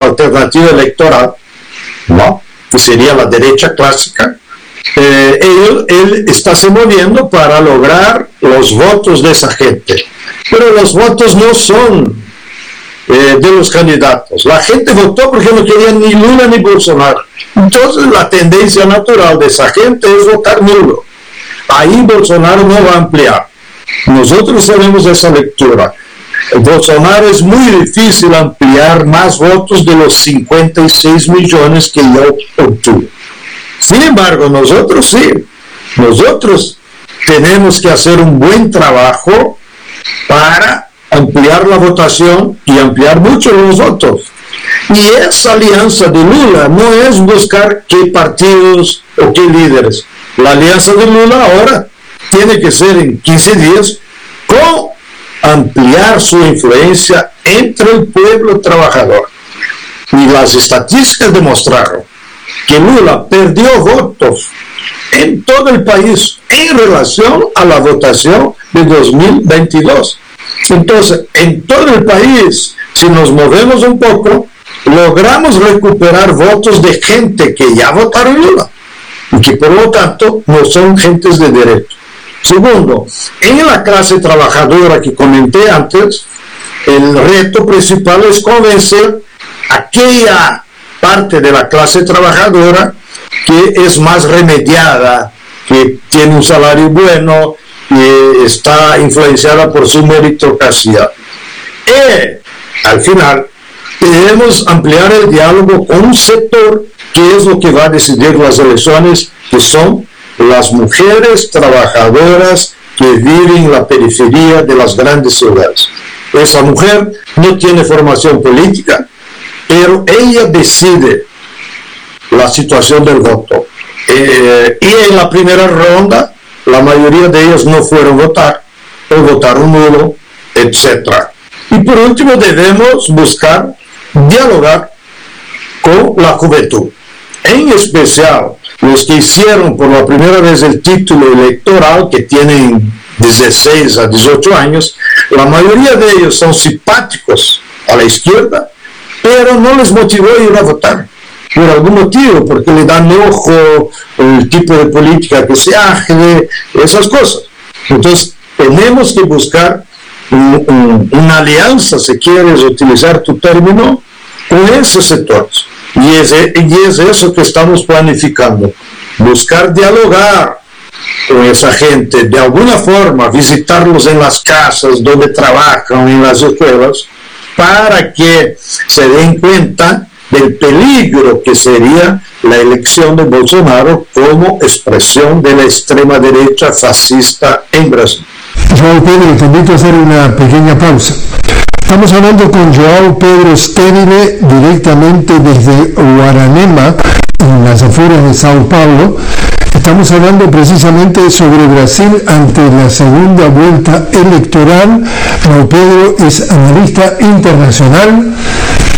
alternativa electoral, ¿no?, que sería la derecha clásica, él está se moviendo para lograr los votos de esa gente. Pero los votos no son de los candidatos. La gente votó porque no quería ni Lula ni Bolsonaro. Entonces la tendencia natural de esa gente es votar nulo. Ahí Bolsonaro no va a ampliar. Nosotros tenemos esa lectura. Bolsonaro es muy difícil ampliar más votos de los 56 millones que ya obtuvo. Sin embargo, nosotros sí. Nosotros tenemos que hacer un buen trabajo para ampliar la votación y ampliar mucho los votos. Y esa alianza de Lula no es buscar qué partidos o qué líderes. La alianza de Lula ahora tiene que ser en 15 días con ampliar su influencia entre el pueblo trabajador. Y las estadísticas demostraron que Lula perdió votos en todo el país en relación a la votación de 2022. Entonces, en todo el país, si nos movemos un poco, logramos recuperar votos de gente que ya votaron Lula y que por lo tanto no son gentes de derecho. Segundo, en la clase trabajadora que comenté antes, el reto principal es convencer a aquella parte de la clase trabajadora que es más remediada, que tiene un salario bueno, que está influenciada por su meritocracia. Y al final debemos ampliar el diálogo con un sector que es lo que va a decidir las elecciones, que son las mujeres trabajadoras que viven en la periferia de las grandes ciudades. Esa mujer no tiene formación política, pero ella decide la situación del voto. Y en la primera ronda, la mayoría de ellas no fueron a votar, o votaron nulo, etc. Y por último, debemos buscar dialogar con la juventud, en especial los que hicieron por la primera vez el título electoral, que tienen 16 a 18 años. La mayoría de ellos son simpáticos a la izquierda, pero no les motivó a ir a votar por algún motivo, porque le dan ojo el tipo de política que se hace, esas cosas. Entonces tenemos que buscar una alianza, si quieres utilizar tu término, con esos sectores. Y es eso que estamos planificando, buscar dialogar con esa gente, de alguna forma visitarlos en las casas donde trabajan, en las escuelas, para que se den cuenta del peligro que sería la elección de Bolsonaro como expresión de la extrema derecha fascista en Brasil. João Pedro, te invito a hacer una pequeña pausa. Estamos hablando con João Pedro Stérile directamente desde Guaranema, en las afueras de Sao Paulo. Estamos hablando precisamente sobre Brasil ante la segunda vuelta electoral. João Pedro es analista internacional,